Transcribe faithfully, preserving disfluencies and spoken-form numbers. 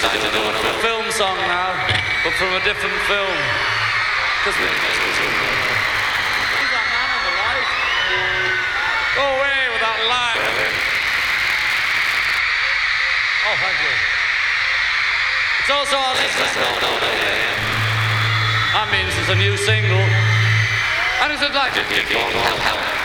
a film song now, but from a different film. Who's that man on the light? Go away with that light. Oh, thank you. It's also our latest. That means it's a new single. And it's a like.